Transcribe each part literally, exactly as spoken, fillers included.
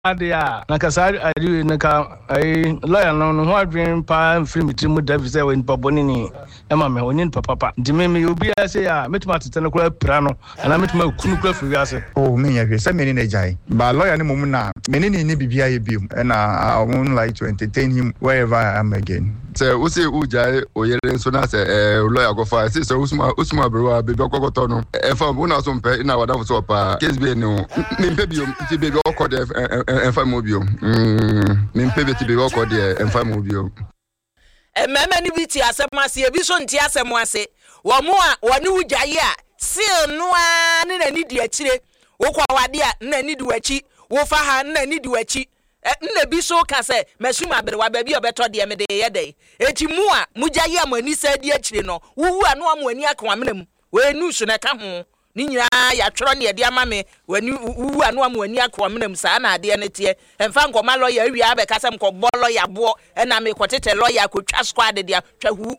adia na kasa adi na ka ai lawyer no no ho adwen pa film tiri mu David say when paboni ni e ma me onin papa papa ndime me obi ase ya metuma tete no kura pra no na metuma kunu kura fi ase oh me ya hwe say me ni na jai ba lawyer ni mum na me ni ni bibia ye biom and I won't like to entertain him wherever I am again. Say we say ujai oyere so na say lawyer go for say so usuma usuma brewa be kokoto no e fam una so mpe na wada so pa case be no me mpe biom ti be go de enfam bio mm me mpe be ti be go de enfam bio e mema ni bi ti asemase e bi so nti asemase wo mo a woni ujai a seal no a ne na ni di akire wo kwa wade a na ni di wachi wo fa ha na ni di wachi nna bi so ka se mesuma bere wa ba bi obeto de me de ye dey eti mu a mujai amani sa di akire no wuwu anu amani akwa menam we nu so na ka ho ni nyira ya tworo ne de ama me wani wuwu anu amani akwa menam sa na ade ne tie emfa nkoma lawyer awi abe ka se mko bo lawyer bo na me kwotete lawyer akotwa squad de twa hu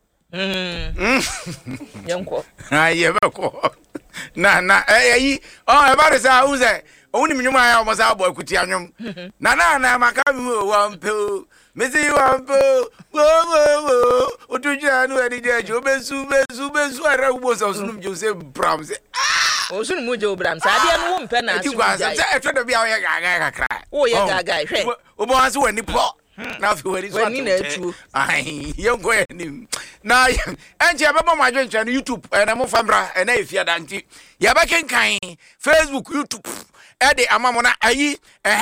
mm yanko aye beko na na eh oh e ba re sa uze oni mnyuma ya omosa boy kuti anyum na na na makami wampe mezi wampe wo wo wo otujia nu eni je jo besu besu besu ara ubo sa osunu mje se bram se ah osunu muje obram sa ade no wompe na asu ja se etwe do bia ye gaga kakra o ye gaga hwe obo anse wani po na fi wani so wani na atu ai yengo eni na enje ababa ma adwenche no YouTube na mo famra na efia danti ya ba kenkan Facebook YouTube ede amamona ayi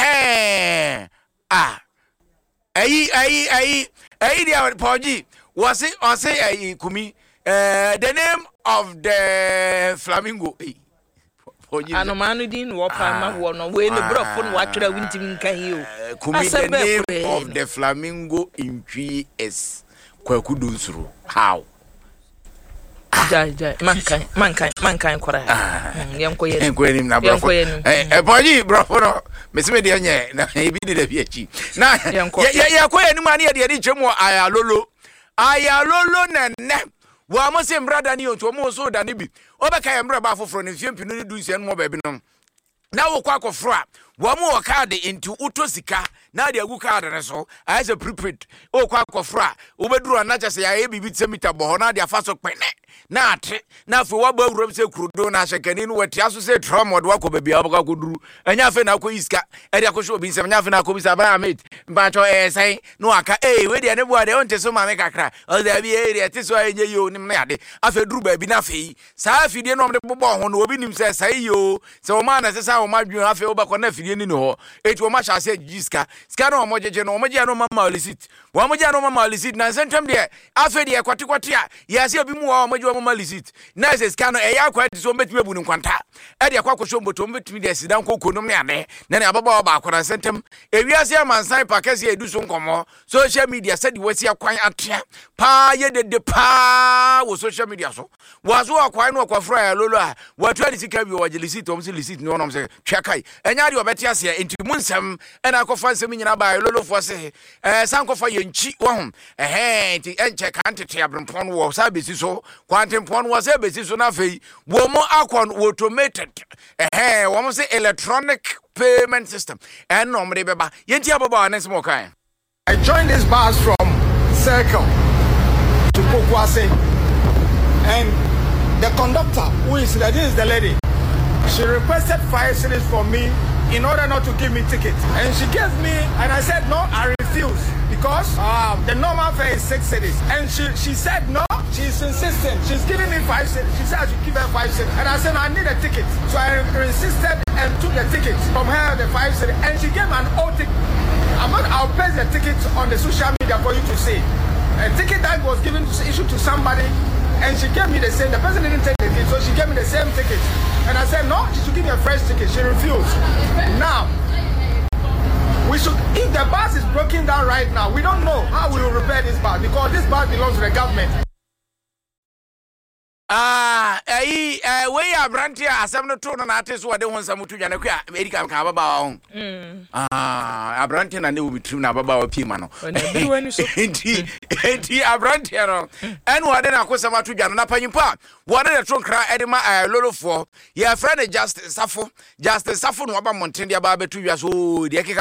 eh ah ayi ayi ayi ayi dia poji was it or say ayi kumi eh the name of the flamingo poji anomanu din wo pa ma wo no we ne brofo no watwera wintim nkan yi o kumi the name of the flamingo in three s kwakudu nsuru how jai jai mankan mankan mankan kwara yanko ye yanko ye na brofo eh poji brofo no mesime de nye na ebi de da biachi na ye ye ko ye ni ma na ye de de chemu ayalolo ayalolo nene wa mo se mbrada ni onto mo so da ni bi obeka ye mbra ba foforo ne fiempinu ni du nsia no mo ba bi no na wo kwa akofro a wo mo card into utosika na de agu card ne so as a prepaid o kwa akofro a wo beduru na cha se ya e bibi tsemita bo ho na de afa so pene na ate na fe wa ba wuro se kurudo na shekani no wati aso se tramod wa ko ba bia ba ko duru anya fe na ko iska e de akosho obi nsem nya fe na ko bi sa ba mate mba cho eh sai no aka eh we de ne bo de on te so ma me kakra o da bi e de te so enye yo nim na ade afa duru ba bi na fe sa afidie no mde bobo ho no obi nim se sai yo se o ma na se sa o ma dwun afa o ba ko na afidie ni no ho eti o ma sha se jiska ska no mo jeje no mo je no mama receipt wo mo je no mama receipt na sentam de afa de kwati kwati a ya se obi mu wo mo je mama receipt na se ska no e ya kwati so betime bu ni kwanta e de akwa kwosho mboto betime de sidan kokonom ne ade na ne ababa ba akwara sentam ewiase amansan pakese edu so nkomo social media said wasi akwan atia pa ye de de pa wo social media so wazo akwan no akwafra ya lolo a watu adi sika bi wo receipt o mo receipt no no se twakai enya de obeti ase enti munsam ena akofa nsem nyina ba lolo fo se eh sankofa ye nchi wo ho eh enti enche kantete abrempon wo sa besi so kwantempon wo sa besi so na fei wo mo akon automated eh wo mo se electronic payment system and no mre beba yenti ababa na small kan. I joined this bus from Circle to Pokwase, and the conductor, who is this is the lady, she requested five cities from me in order not to give me ticket, and she gave me, and I said no, I refuse because um, the normal fare is six cities, and she she said no, she's insistent, she's giving me five cities. She said I should give her five cities, and I said no, I need a ticket, so I insisted and took the ticket from her, the five cities, and she gave an old ticket. I'm not, I'll paste the ticket on the social media for you to see. A ticket that was given issued to somebody, and she gave me the same. The person didn't take the ticket, so she gave me the same ticket. And I said no, she should give me a fresh ticket. She refused. Now, we should. If the bus is broken down right now, we don't know how we will repair this bus because this bus belongs to the government. Ah, eh, eh, we are brandy. Asam no to na ate so wade won samutu dwane kwa America ka baba ho. Mm. Ah, abranti na ne wo bitrim na baba wa pima no. Bi wani so. Enti, enti abranti no. Enu wade na akosama to dwane na panyimpa. Wade de tronkra edema eh lolofo. Ye friend Justice Safo. Justice Safo no aba monten dia ba betu wiase o de